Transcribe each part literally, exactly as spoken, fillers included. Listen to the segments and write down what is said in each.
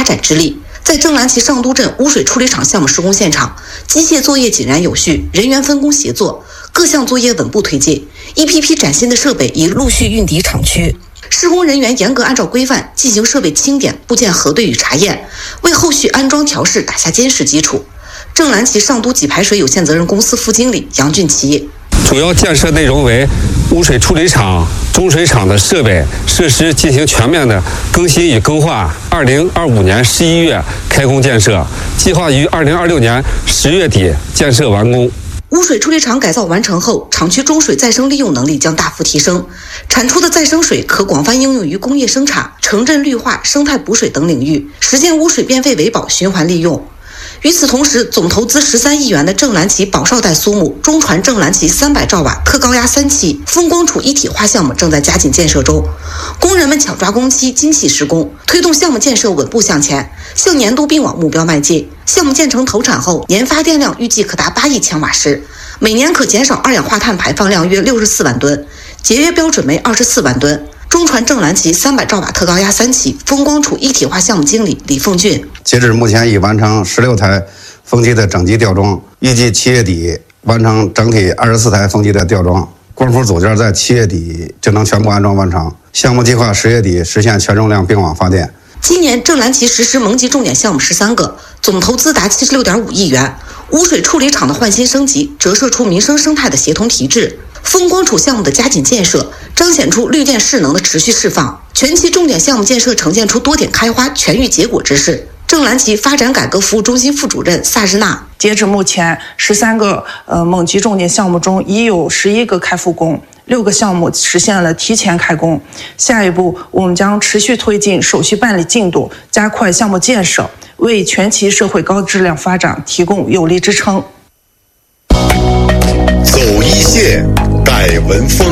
展之力。在正蓝旗上都镇污水处理厂项目施工现场，机械作业井然有序，人员分工协作，各项作业稳步推进，一批批崭新的设备已陆续运抵厂区。施工人员严格按照规范进行设备清点、部件核对与查验，为后续安装调试打下坚实基础。正蓝旗上都给排水有限责任公司副经理杨俊奇。 主要建设内容为污水处理厂、中水厂的设备设施进行全面的更新与更换。二零二五年十一月开工建设，计划于二零二六年十月底建设完工。 污水处理厂改造完成后，厂区中水再生利用能力将大幅提升，产出的再生水可广泛应用于工业生产、城镇绿化、生态补水等领域，实现污水变废为宝、循环利用。与此同时，总投资十三亿元的正蓝旗宝少带苏木中传正蓝旗三百兆瓦特高压三期风光储一体化项目正在加紧建设中，工人们抢抓工期，精细施工，推动项目建设稳步向前，向年度并网目标迈进。项目建成投产后，年发电量预计可达八亿千瓦时，每年可减少二氧化碳排放量约六十四万吨，节约标准为二十四万吨。中传正蓝旗三百兆瓦特高压三期风光储一体化项目经理李凤俊， 截至目前已完成十六台风机的整机吊装，预计七月底完成整体二十四台风机的吊装，光伏组件在七月底就能全部安装完成。项目计划十月底实现全容量并网发电。 今年正蓝旗实施盟级重点项目十三个，总投资达七十六点五亿元。污水处理厂的换新升级，折射出民生生态的协同提质。风光储项目的加紧建设，彰显出绿电势能的持续释放。全期重点项目建设呈现出多点开花、全域结果之势。正蓝旗发展改革服务中心副主任萨日娜， 截至目前，十三个呃盟级重点项目中，已有十一个开复工，六个项目实现了提前开工。下一步，我们将持续推进手续办理进度，加快项目建设，为全旗社会高质量发展提供有力支撑。 走一线，改文风。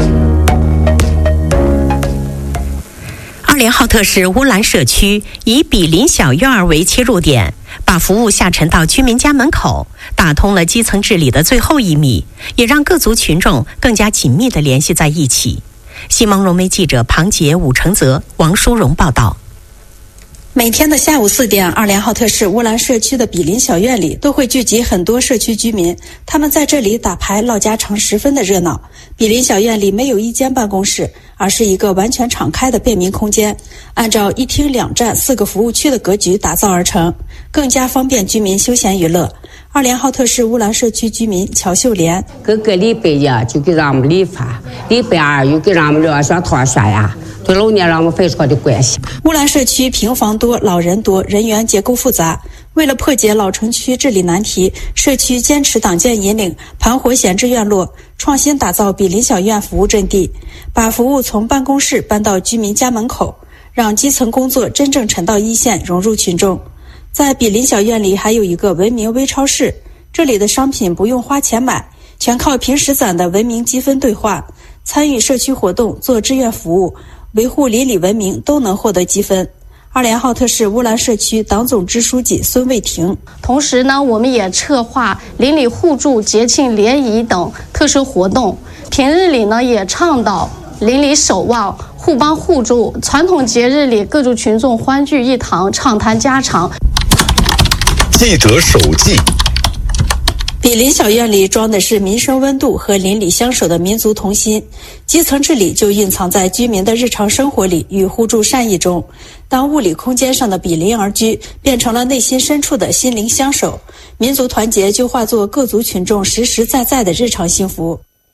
二连浩特市乌兰社区以比邻小院儿为切入点，把服务下沉到居民家门口，打通了基层治理的最后一米，也让各族群众更加紧密地联系在一起。西蒙融媒记者庞杰、武承泽、王淑荣报道。 每天的下午四点，二连浩特市乌兰社区的比邻小院里都会聚集很多社区居民，他们在这里打牌唠家常，十分的热闹。比邻小院里没有一间办公室，而是一个完全敞开的便民空间，按照一厅两站四个服务区的格局打造而成，更加方便居民休闲娱乐。二连浩特市乌兰社区居民乔秀莲， 各个礼拜一就给咱们理发，礼拜二又给咱们聊上套刷牙，对老年人们非常的关心。 乌兰社区平房多，老人多，人员结构复杂。为了破解老城区治理难题，社区坚持党建引领，盘活闲置院落，创新打造比邻小院服务阵地，把服务从办公室搬到居民家门口，让基层工作真正沉到一线，融入群众。在比邻小院里还有一个文明微超市，这里的商品不用花钱买，全靠平时攒的文明积分兑换，参与社区活动、做志愿服务、维护邻里文明都能获得积分。二连浩特市乌兰社区党总支书记孙卫婷， 同时呢，我们也策划邻里互助、节庆联谊等特色活动。平日里呢，也倡导邻里守望、互帮互助。传统节日里，各族群众欢聚一堂，畅谈家常。 记者手记。 比邻小院里装的是民生温度和邻里相守的民族同心，基层治理就蕴藏在居民的日常生活里与互助善意中。当物理空间上的比邻而居变成了内心深处的心灵相守，民族团结就化作各族群众实实在在的日常幸福。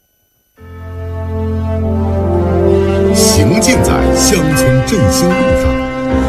行进在乡村振兴路上。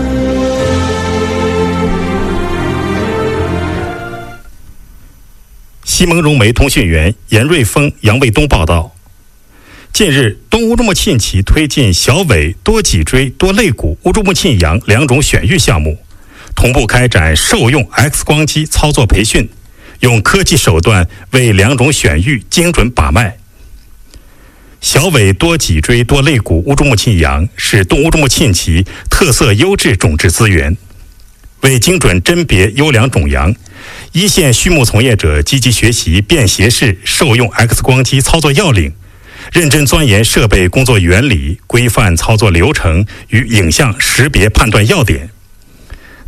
西蒙融媒通讯员严瑞峰、杨卫东报道：近日，东乌鲁木沁旗推进小尾多脊椎多肋骨乌鲁木沁阳两种选育项目，同步开展受用 X 光机操作培训，用科技手段为两种选育精准把脉。小尾多脊椎多肋骨乌鲁木沁阳是东乌鲁木沁旗特色优质种质资源，为精准甄别优良种羊，一线畜牧从业者积极学习便携式受用 X 光机操作要领，认真钻研设备工作原理，规范操作流程与影像识别判断要点。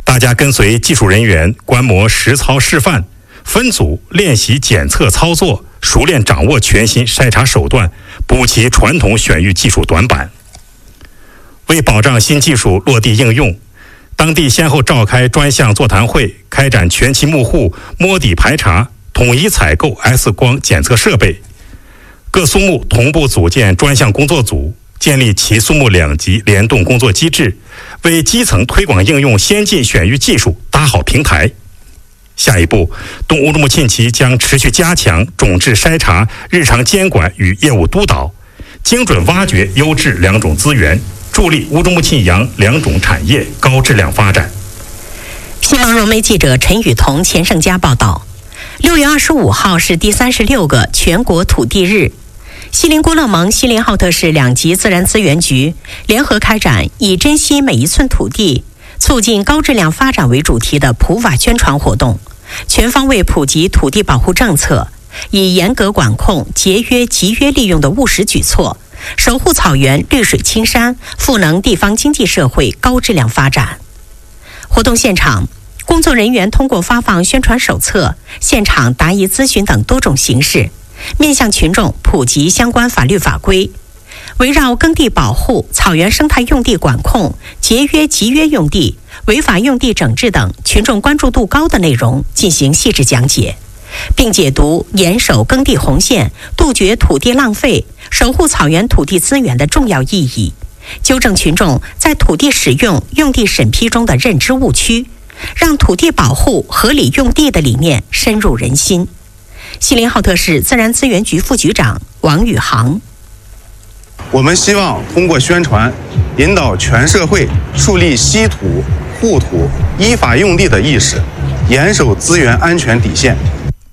大家跟随技术人员观摩实操示范，分组练习检测操作，熟练掌握全新筛查手段，补齐传统选育技术短板。为保障新技术落地应用，当地先后召开专项座谈会，开展全期幕户摸底排查，统一采购 X 光检测设备。各苏木同步组建专项工作组，建立其苏木两级联动工作机制，为基层推广应用先进选育技术搭好平台。下一步，东乌鲁木沁旗将持续加强种质筛查、日常监管与业务督导，精准挖掘优质良种资源，助力乌鲁木沁洋良种产业高质量发展。 新浪融媒记者陈雨桐、钱胜佳报道。六月二十五号是第三十六个全国土地日。锡林郭勒盟、锡林浩特市两级自然资源局联合开展以珍惜每一寸土地，促进高质量发展为主题的普法宣传活动，全方位普及土地保护政策，以严格管控、节约、集约利用的务实举措，守护草原绿水青山，赋能地方经济社会高质量发展。活动现场，工作人员通过发放宣传手册、现场答疑咨询等多种形式，面向群众普及相关法律法规，围绕耕地保护、草原生态用地管控、节约集约用地、违法用地整治等群众关注度高的内容进行细致讲解，并解读严守耕地红线、杜绝土地浪费、守护草原土地资源的重要意义，纠正群众在土地使用、用地审批中的认知误区，让土地保护、合理用地的理念深入人心。锡林浩特市自然资源局副局长王宇航： 我们希望通过宣传，引导全社会树立稀土、护土、依法用地的意识，严守资源安全底线。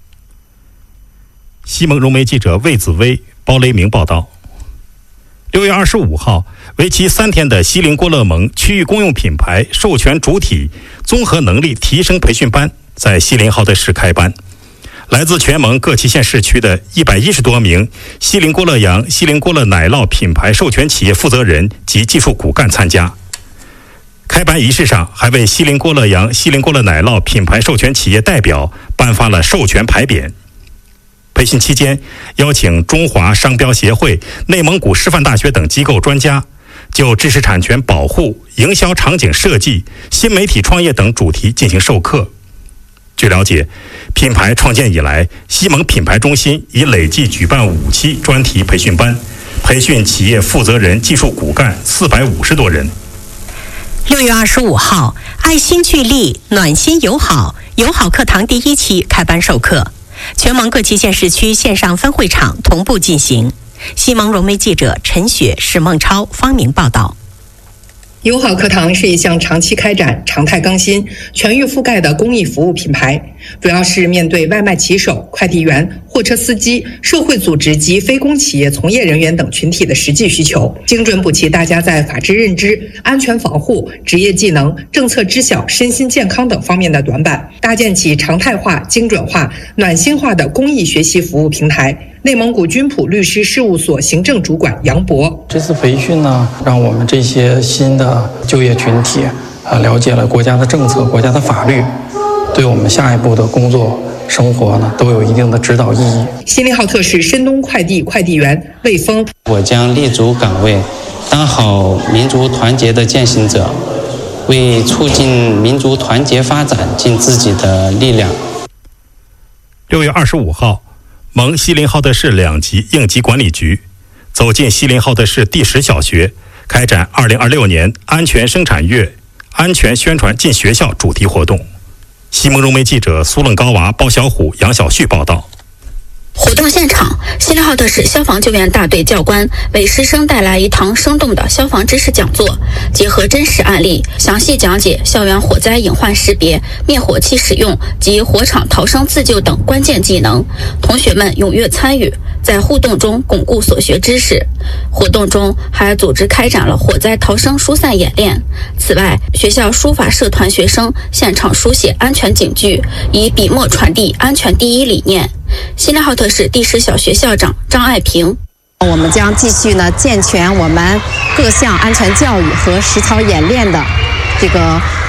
西蒙融媒记者魏子薇、包雷明报道。六月二十五号，为期三天的锡林郭勒盟区域公用品牌授权主体综合能力提升培训班在锡林浩特市开班。来自全盟各旗县市区的一百一十多名锡林郭勒洋、锡林郭勒奶酪品牌授权企业负责人及技术骨干参加。开班仪式上，还为锡林郭勒洋、锡林郭勒奶酪品牌授权企业代表颁发了授权牌匾。培训期间，邀请中华商标协会、内蒙古师范大学等机构专家，就知识产权保护、营销场景设计、新媒体创业等主题进行授课。据了解，品牌创建以来，西蒙品牌中心已累计举办五期专题培训班，培训企业负责人、技术骨干四百五十多人。 六月二十五号，爱心聚力，暖心友好，友好课堂第一期开班授课，全盟各旗县市区线上分会场同步进行。西蒙融媒记者陈雪、史梦超、方明报道。 友好课堂是一项长期开展、常态更新、全域覆盖的公益服务品牌，主要是面对外卖骑手、快递员、货车司机、社会组织及非公企业从业人员等群体的实际需求，精准补齐大家在法治认知、安全防护、职业技能、政策知晓、身心健康等方面的短板，搭建起常态化、精准化、暖心化的公益学习服务平台。内蒙古军普律师事务所行政主管杨博： 这次培训呢，让我们这些新的就业群体啊，了解了国家的政策、国家的法律，对我们下一步的工作生活呢，都有一定的指导意义。 锡林浩特市深东快递快递员魏峰： 我将立足岗位，当好民族团结的践行者，为促进民族团结发展尽自己的力量。 六月二十五号，盟锡林浩特市两级应急管理局走进锡林浩特市第十小学，开展二零二六年安全生产月安全宣传进学校主题活动。西蒙融媒记者苏楞高娃、包小虎、杨小旭报道。 活动现场，锡林浩特市消防救援大队教官为师生带来一堂生动的消防知识讲座，结合真实案例，详细讲解校园火灾隐患识别、灭火器使用及火场逃生自救等关键技能。同学们踊跃参与，在互动中巩固所学知识。活动中还组织开展了火灾逃生疏散演练。此外，学校书法社团学生现场书写安全警句，以笔墨传递安全第一理念。锡林浩特市第十小学校长张爱平： 我们将继续呢健全我们各项安全教育和实操演练的这个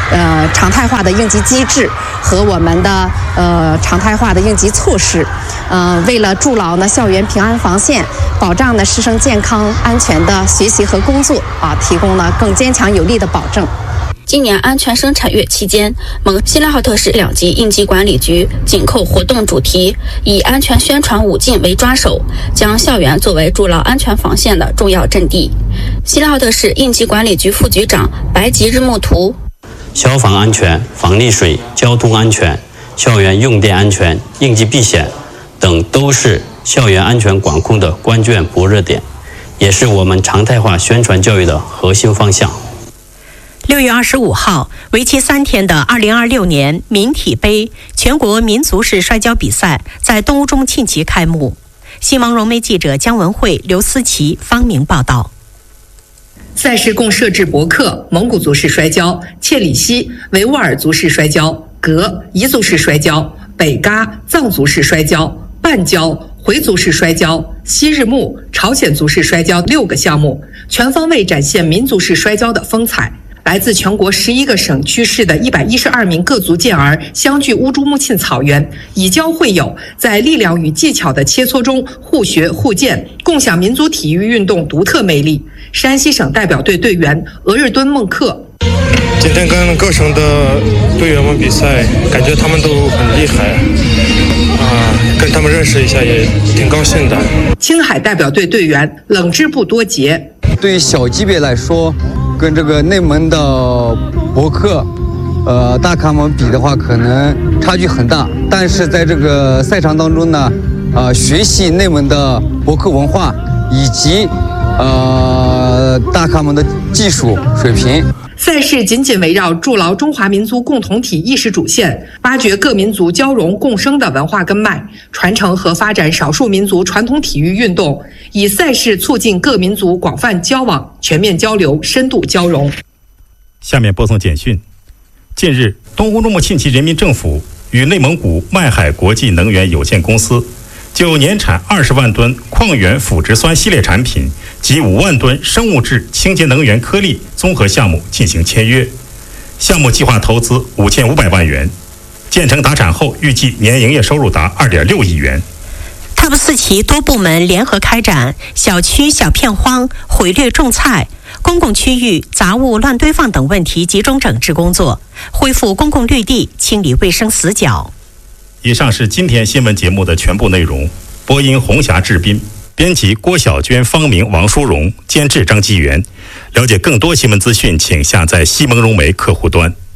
呃常态化的应急机制和我们的呃常态化的应急措施。呃，为了筑牢呢校园平安防线，保障呢师生健康安全的学习和工作啊，提供了更坚强有力的保证。 今年安全生产月期间，蒙锡拉浩特市两级应急管理局紧扣活动主题，以安全宣传五进为抓手，将校园作为筑牢安全防线的重要阵地。锡拉浩特市应急管理局副局长白吉日木图： 消防安全、防溺水、交通安全、校园用电安全、应急避险等都是校园安全管控的关键薄热点，也是我们常态化宣传教育的核心方向。 六月二十五号，为期三天的二零二六年民体杯全国民族式摔跤比赛在东乌中沁旗开幕。新闻融媒记者姜文慧、刘思琪、方明报道。 赛事共设置博克蒙古族式摔跤、切里西维吾尔族式摔跤、格彝族式摔跤、北嘎藏族式摔跤、半跤回族式摔跤、西日木朝鲜族式摔跤六个项目，全方位展现民族式摔跤的风采。来自全国十一个省区市的一百一十二名各族健儿相聚乌珠穆沁草原，以交会友，在力量与技巧的切磋中互学互鉴，共享民族体育运动独特魅力。山西省代表队队员额日敦孟克： 今天跟各省的队员们比赛，感觉他们都很厉害啊，跟他们认识一下也挺高兴的。 青海代表队队员冷之不多杰： 对于小级别来说，跟这个内蒙的博克呃大咖们比的话，可能差距很大，但是在这个赛场当中呢，呃学习内蒙的博克文化以及呃大咖们的技术水平。 赛事紧紧围绕筑牢中华民族共同体意识主线，挖掘各民族交融共生的文化根脉，传承和发展少数民族传统体育运动，以赛事促进各民族广泛交往、全面交流、深度交融。 下面播送简讯。近日，东乌中穆沁旗人民政府与内蒙古麦海国际能源有限公司就年产二十万吨矿源腐殖酸系列产品及五万吨生物质清洁能源颗粒综合项目进行签约，项目计划投资五千五百万元，建成达产后预计年营业收入达二点六亿元。 T O P 四期多部门联合开展小区小片荒、毁掠种菜、公共区域杂物乱堆放等问题集中整治工作，恢复公共绿地，清理卫生死角。 以上是今天新闻节目的全部内容。播音洪霞、志斌，编辑郭小娟、方明、王淑荣，监制张基元。了解更多新闻资讯，请下载西蒙融媒客户端。